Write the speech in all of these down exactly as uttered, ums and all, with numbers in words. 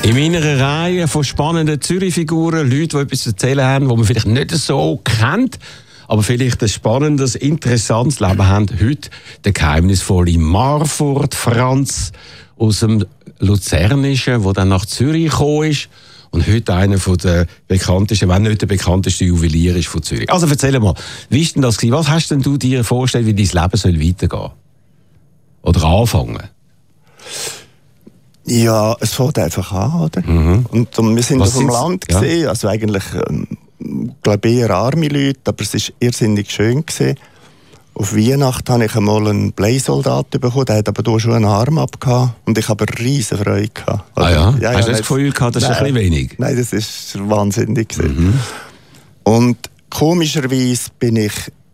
In meiner Reihe von spannenden Zürich-Figuren, Leute, die etwas zu erzählen haben, die man vielleicht nicht so kennt, aber vielleicht ein spannendes, interessantes Leben haben, heute der geheimnisvolle Marford Franz aus dem Luzernischen, der dann nach Zürich gekommen ist und heute einer der bekanntesten, wenn nicht der bekannteste Juwelier ist von Zürich. Also erzähl mal, wie ist denn das gewesen? Was hast denn du dir vorgestellt, wie dein Leben soll weitergehen? Oder anfangen? Ja, es fängt einfach an, oder? Mhm. Und, und wir sind Was auf dem sind's? Land Ja. gesehen, also eigentlich, ähm, glaube eher arme Leute, aber es war irrsinnig schön gewesen. Auf Weihnachten habe ich einmal einen Bleisoldat bekommen, der hat aber da schon einen Arm abgehabt und ich habe eine riesen Freude gehabt. Ah ja? ja, Hast du ja, das Gefühl gehabt, das ist nein, ein bisschen wenig? Nein, das ist wahnsinnig gewesen. Mhm. Und komischerweise bin ich,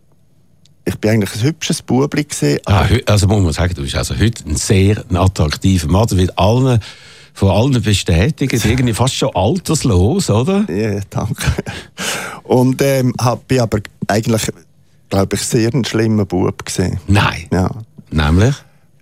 ich bin eigentlich ein hübsches Bubli gewesen. Ah, hö- also muss man sagen, du bist also heute ein sehr ein attraktiver Mann. Das wird allen, von allen bestätigt, irgendwie fast schon alterslos, oder? Ja, danke. Und ähm, hab, bin aber eigentlich, glaube ich, sehr ein schlimmer Bub gewesen. Nein. Ja. Nämlich?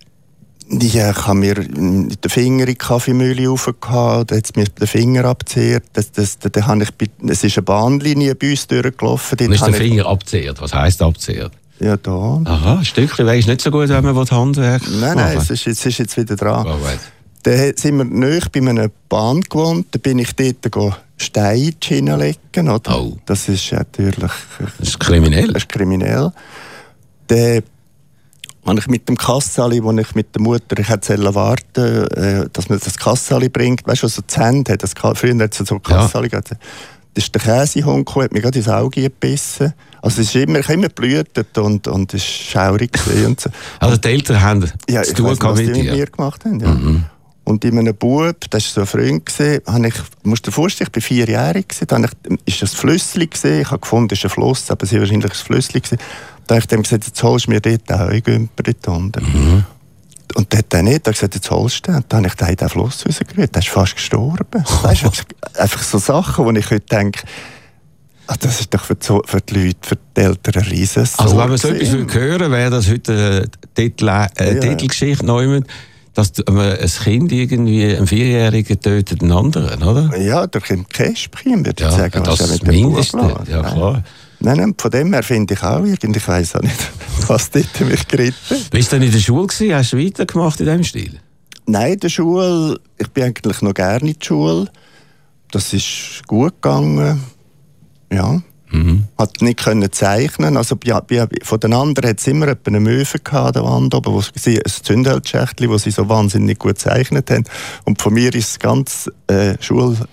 Ja, ich habe mir den Finger in die Kaffeemühle raufgehauen, da hat es mir den Finger abgezehrt. Das, das, da, da habe ich, bei- es ist eine Bahnlinie bei uns durchgelaufen. Dann Dort ist der habe ich- Finger abzehrt. Was heisst abzehrt? Ja, da. Aha, ein Stückchen ist nicht so gut, wenn man Handwerk Nein, nein, es ist, es ist jetzt wieder dran. Oh, wait. Dann sind wir nahe bei einer Bahn gewohnt, da bin ich dort go Steine in die Schiene legen, oder? Oh. Das ist natürlich Das ist kriminell. das ist kriminell. Dann habe ich mit dem Kassali, wo ich mit der Mutter, ich hätte warten, äh, dass man das Kassali bringt, weißt du, was so die Hände hat, das, Ka- früher hat es so Kassali ja. gegeben. Da ist der Käsehund gekommen, hat mir gerade ins Auge gebissen. Also es ist immer, ich habe immer geblutet und, und es war schaurig gewesen und so. Also die Eltern haben Ja, zu ich tun weiss nicht, gehabt was die mit mit dir. mir gemacht haben. Ja. Mhm. Und in einem Bub, das war so ein Freund, gewesen, habe ich, du musst dir vorstellen, ich war vierjährig, gewesen, da habe ich, ist das Flüssli gesehen, ich habe gefunden, es ist ein Fluss, aber es war wahrscheinlich ein Flüssli gewesen. Da habe ich dem gesagt, jetzt holst du mir dort einen Heugümper dort unten. Mhm. Und der hat er nicht, er hat gesagt, jetzt holst du den. Und dann habe ich den in den Fluss rausgerührt, der ist fast gestorben. Weißt du, einfach so Sachen, wo ich heute denke, ah, das ist doch für die, für die Leute, für die Eltern ein riesen Also wenn man so Sorge etwas gewesen. will hören, wäre das heute eine Titel, äh, Ja. Titelgeschichte neu, dass man ein Kind irgendwie, ein Vierjährigen tötet einen anderen, oder? Ja, durch den Käspchen, würde ich Ja, sagen. das was ist ja das mit dem Bub Mindeste. läuft. Ja, klar. Nein, nein, von dem her finde ich auch irgendwie, ich weiss auch nicht, was dort mich geritten hat. Bist du denn in der Schule gewesen? Hast du weitergemacht in diesem Stil? Nein, in der Schule, ich bin eigentlich noch gerne in der Schule. Das ist gut gegangen. Ja. Mhm. Hat nicht können zeichnen. Also bei, bei, von den anderen hat es immer etwa eine Möwe gehabt, an der Wand oben, wo sie, ein Zündholzschächtchen, wo sie so wahnsinnig gut gezeichnet haben. Und von mir ist ganz äh, Schulzeit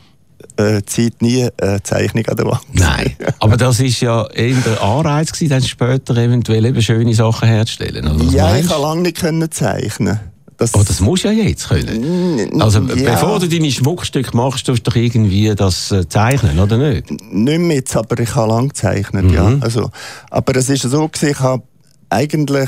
nie eine Zeichnung an der Wand. Nein, aber das war ja eher der Anreiz gewesen, dann später eventuell eben schöne Sachen herzustellen. Oder was Ja, ich meinst? kann lange nicht können zeichnen. Das, Oh, das musst du ja jetzt können. Also ja. bevor du deine Schmuckstücke machst, tust du doch irgendwie das äh, zeichnen, oder nicht? Nicht mehr jetzt, aber ich habe lange gezeichnet, Mhm. ja. Also, aber es ist so gewesen, ich habe eigentlich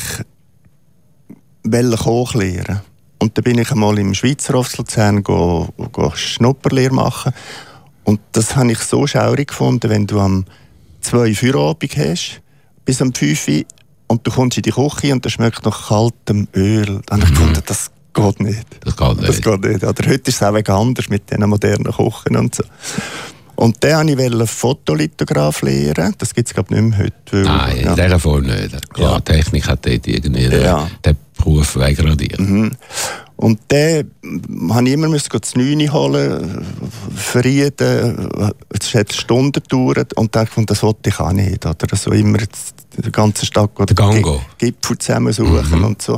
wollte Koch lernen. Und dann bin ich einmal im Schweizer Hof Luzern go, go Schnupperlehre machen. Und das habe ich so schaurig gefunden, wenn du am zwei Feierabend hast, bis am fünf Uhr, und du kommst in die Küche und das schmeckt nach kaltem Öl. Dann habe ich gefunden, das geht nicht. Das geht nicht. Das geht nicht. Oder heute ist es auch wegen anders mit diesen modernen Kochen und so. Und dann wollte ich Fotolithograph lernen. Das gibt es, glaube ich, nicht mehr heute. Weil, Nein, in ja. dieser Form nicht. Klar, Ja. Technik hat dort irgendwie Ja. den Beruf wegradiert. Mhm. Und dann musste ich immer das neun holen, verrieden. Es hat Stunden gedauert. Und dann dachte ich, das wollte ich auch nicht. Oder so immer jetzt die ganze Stadt Der Gango. Gipfel zusammensuchen Mhm. und so.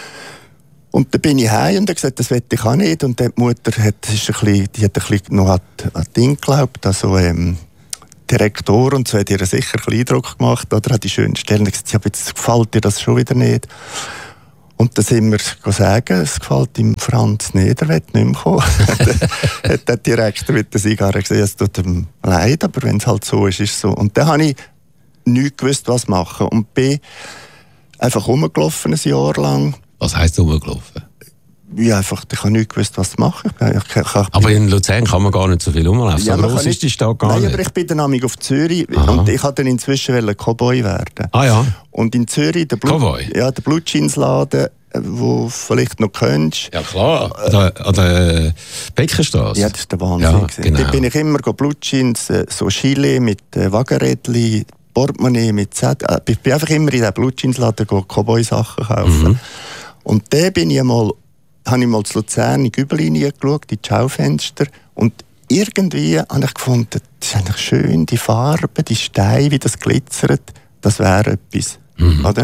Und dann bin ich heim und habe gesagt, das will ich auch nicht. Und dann die Mutter hat, ist ein bisschen, die hat ein bisschen noch an, an Ding geglaubt, also ähm, Direktor und so, hat ihr sicher ein bisschen Eindruck gemacht, oder hat die schönen Stellen gesagt, ja, aber jetzt gefällt dir das schon wieder nicht. Und dann sind wir sagen, es gefällt ihm Franz nicht, er will nicht mehr kommen. Hat der Direktor mit der Zigarre gesagt, es tut ihm leid, aber wenn es halt so ist, ist es so. Und dann habe ich nicht gewusst, was machen. Und bin einfach rumgelaufen, ein Jahr lang. Was heisst rumgelaufen? Ja, einfach, ich habe nicht gewusst, was machen. Ich, ich, ich, Aber in Luzern kann man gar nicht so viel rumlaufen. Ja, So man gross kann ist die Stadt gar Nein, nicht. aber ich bin dann nämlich auf Zürich Aha. und ich wollte inzwischen Cowboy werden. Ah ja. Und in Zürich, der, Blut, Cowboy? ja, der Blutschinsladen wo vielleicht noch kennst. Ja klar, an der, an der Beckenstrasse. Ja, das ist der Wahnsinn. Ja, genau. Da bin ich immer Blutschins, so Chile mit äh, Wagenrädchen, Portemonnaie mit Z. Äh, ich bin einfach immer in den Blutschinsladen Cowboy-Sachen kaufen. Mhm. Und da bin ich einmal, habe ich mal zu Luzern in die Gübellinie geschaut, in die Schaufenster. Und irgendwie habe ich gefunden, das ist eigentlich schön, die Farbe, die Steine, wie das glitzert, das wäre etwas. Mhm. Oder?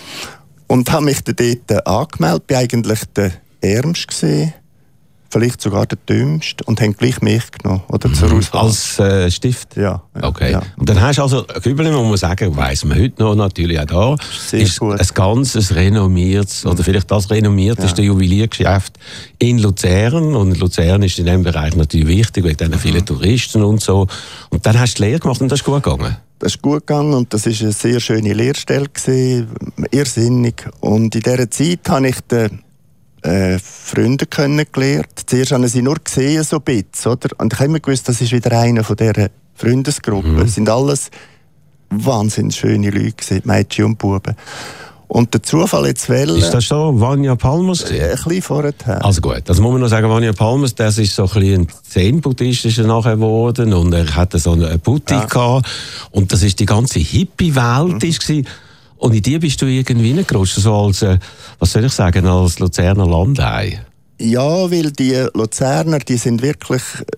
Und habe mich dann dort angemeldet, bin eigentlich der Ärmste gesehen, vielleicht sogar der Dümmste, und haben gleich mich genommen, oder, zur Auswahl. Als äh, Stift? Ja, ja. Okay. Ja. Und dann hast du also, Gübeli, muss man sagen, weiss man heute noch, natürlich auch da, Sehr ist gut. ein ganzes renommiertes, oder vielleicht das renommierteste ja. Juweliergeschäft in Luzern. Und Luzern ist in diesem Bereich natürlich wichtig, wegen diesen vielen Touristen und so. Und dann hast du die Lehre gemacht und das ist gut gegangen? Das ist gut gegangen und das war eine sehr schöne Lehrstelle gewesen, irrsinnig. Und in dieser Zeit habe ich den äh, Freunde kennengelernt. Zuerst haben sie nur gesehen, so ein bisschen, oder? Und ich habe immer gewusst, das ist wieder einer von dieser Freundesgruppe. Mhm. Es sind alles wahnsinnig schöne Leute gewesen, Mädchen und Buben. Und der Zufall jetzt wählen... Ist das schon Vanja Palmers? Äh, ein bisschen vorher. Also gut, also muss man noch sagen, Vanja Palmers, das ist so ein bisschen ein Zen-Buddhist ist er nachher geworden und er hatte so eine Boutique ja. gehabt und das ist die ganze Hippie-Welt mhm. ist und in die bist du irgendwie reingerutscht, so als, äh, was soll ich sagen, als Luzerner Landei. Ja, weil die Luzerner, die sind wirklich,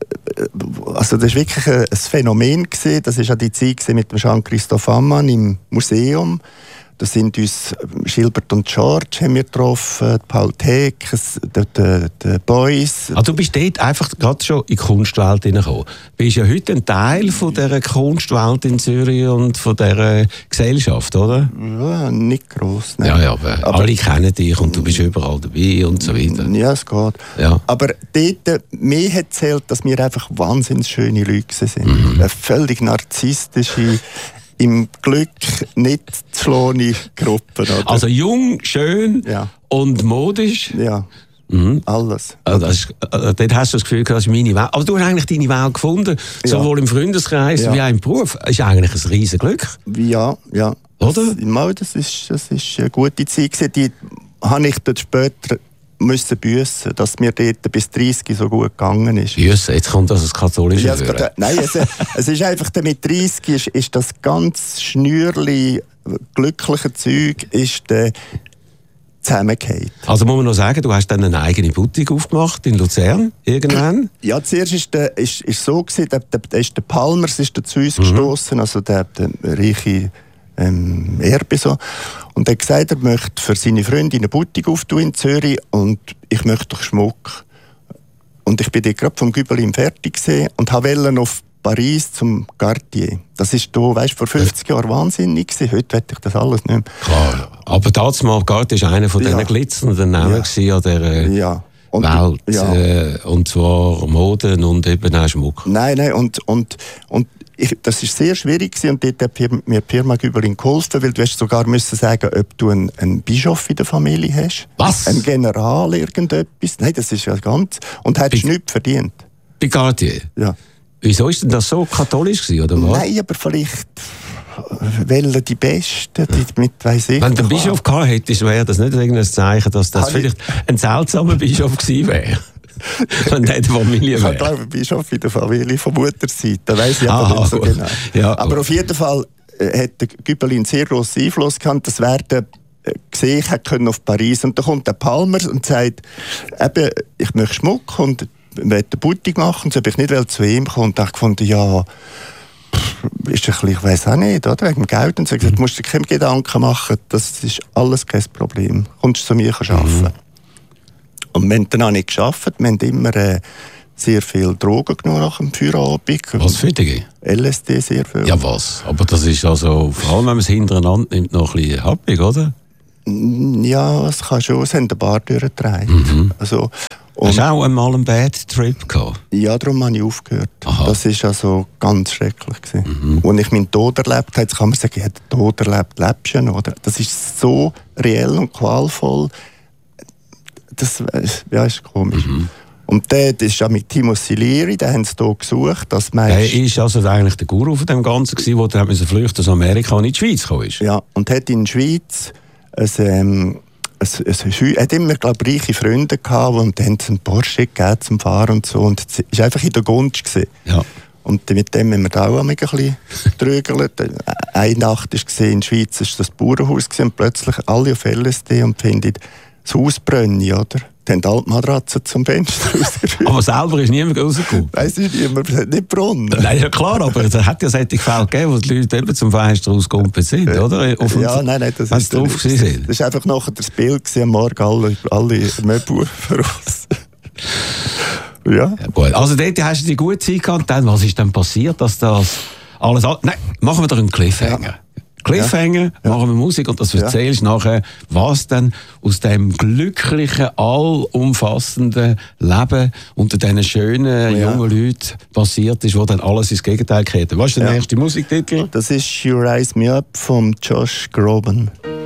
also das war wirklich ein Phänomen gewesen. Das war ja die Zeit mit dem Jean-Christophe Ammann im Museum. Da sind uns Gilbert und George haben wir getroffen, Paul Thekes, die, die, die Boys. Also du bist dort einfach gerade schon in die Kunstwelt hineingekommen. Du bist ja heute ein Teil von dieser Kunstwelt in Zürich und von dieser Gesellschaft, oder? Ja, nicht gross. Nein. Ja, ja, aber, aber alle kennen dich und du bist überall dabei und so weiter. Ja, es geht. Ja. Aber dort, mir hat erzählt, dass wir einfach wahnsinnig schöne Leute sind. Mhm. Eine völlig narzisstische, im Glück nicht zu schlagende Gruppe. Oder? Also jung, schön ja. und modisch. Ja, mhm. alles. Also das ist, äh, dort hast du das Gefühl, das ist meine Welt. Aber du hast eigentlich deine Welt gefunden, ja. sowohl im Freundeskreis ja. wie auch im Beruf. Das ist eigentlich ein riesen Glück. Ja, ja. Oder? Das, das, ist, das ist eine gute Zeit. Die habe ich dort später müssen büssen, dass mir dort bis dreißig so gut gegangen ist. Büssen? Jetzt kommt das als katholische ja, Hören. Nein, es, es ist einfach, mit dreißig ist, ist das ganz schnürli glückliche Zeug ist der zusammengefallen. Also muss man noch sagen, du hast dann eine eigene Boutique aufgemacht in Luzern, irgendwann? Ja, zuerst ist der, ist, ist so gewesen, der, der, der, ist der Palmers ist der zu uns mhm. gestossen, also der, der reiche ähm, Erbe so. Und er hat gesagt, er möchte für seine Freundin eine Boutique auftun in Zürich und ich möchte doch Schmuck. Und ich bin dort gerade vom Gübelin fertig gewesen und wollte auf Paris zum Cartier. Das ist da, weißt, vor fünfzig Jahren wahnsinnig gewesen. Heute wette ich das alles nicht mehr. Klar, aber damals mal Cartier war einer von diesen ja. glitzernden Namen ja. an dieser ja. Und, Welt. Ja. Äh, und zwar Moden und eben auch Schmuck. Nein, nein, und, und, und ich, das war sehr schwierig gewesen, und dort hat mir die Firma Gübelin geholfen, weil du hast sogar müssen sagen, ob du einen, einen Bischof in der Familie hast. Was? Ein General, irgendetwas. Nein, das ist ja ganz... Und hast Bei, nichts verdient. Bei Cartier? Ja. Wieso ist denn das so katholisch gewesen, oder was? Nein, aber vielleicht wollen die Besten, die mit weiss ich. Wenn du einen Bischof gehabt hättest, wäre das nicht irgendein Zeichen, dass das Kann vielleicht ich... ein seltsamer Bischof gewesen wäre? Wenn der die Familie wäre. Ich glaube, ein Bischof in der Familie von Mutterseite, da weiss ich aber ah, nicht so gut. genau. Ja, aber gut. auf jeden Fall äh, hat der Gübelin sehr grossen Einfluss gehabt, das werden äh, gesehen können auf Paris. Und da kommt der Palmer und sagt, eben, ich möchte Schmuck und möchte eine Boutique machen, so habe ich nicht zu ihm gekommen und dachte gefunden, ja, pff, ist ein bisschen, ich weiss auch nicht, oder? Wegen dem Geld. Und so gesagt, du musst dir keine Gedanken machen, das ist alles kein Problem. Kommst du zu mir arbeiten. Mhm. Und wir haben dann auch nicht gearbeitet. Wir haben immer äh, sehr viel Drogen genommen nach dem Feierabend. Was für Dinge? L S D sehr viel. Ja, was? Aber das ist also, vor allem wenn man es hintereinander nimmt, noch ein bisschen happig, oder? Ja, es kann schon. Es haben ein paar durchgetragen. Mhm. Also, hast du auch einmal einen Bad Trip gehabt? Ja, darum habe ich aufgehört. Aha. Das war also ganz schrecklich. Mhm. Als ich meinen Tod erlebt habe, jetzt kann man sagen, ich habe den Tod erlebt, lebst du noch? Das ist so reell und qualvoll. Das ja, ist komisch. Mhm. Und dort ist ja mit Timo Silieri, den haben sie hier gesucht. Das er ist also eigentlich der Guru von dem Ganzen gewesen, der flüchten aus Amerika und in die Schweiz gekommen ist. Ja, und hat in der Schweiz ein, ähm, es, es, es hat immer, glaube ich, reiche Freunde gehabt und dann einen Porsche gegeben zum Fahren und so. Und es war einfach in der Gunst gewesen. Ja. Und mit dem haben wir da auch ein bisschen getrögelt. Eine Nacht war in der Schweiz das Bauernhaus und plötzlich alle auf L S D und finden, das Haus brennt, oder? Dann die Altmatratzen zum Fenster raus. Aber selber ist niemand rausgekommen. Weiss ich nicht, es hat nicht gebrannt. Nein, ja klar, aber es hat ja solche Fälle gegeben, wo die Leute eben zum Fenster rausgekommen sind, oder? Auf ja, nein, nein, das ist drauf gewesen. Das war einfach nachher das Bild gewesen, am Morgen alle, alle Möbel voraus. Ja. Ja, gut. Also dort hast du die gute Zeit gehabt. Dann, was ist denn passiert, dass das alles... An- Nein, machen wir doch einen Cliffhanger. Ja. Cliffhanger, ja. Machen wir Musik und das erzählst du ja. nachher, was denn aus dem glücklichen, allumfassenden Leben unter diesen schönen, ja. jungen Leuten passiert ist, wo dann alles ins Gegenteil kehrt. Was ist der ja. nächste Musiktitel? Das ist You Rise Me Up von Josh Groban.